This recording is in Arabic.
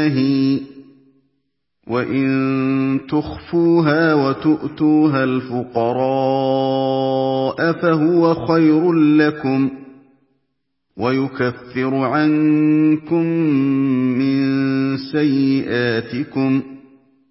نَاهٍ وَإِن تُخْفُوهَا وَتُؤْتُوهَا الْفُقَرَاءَ فَهُوَ خَيْرٌ لَّكُمْ وَيُكَفِّرُ عَنكُم مِّن سَيِّئَاتِكُمْ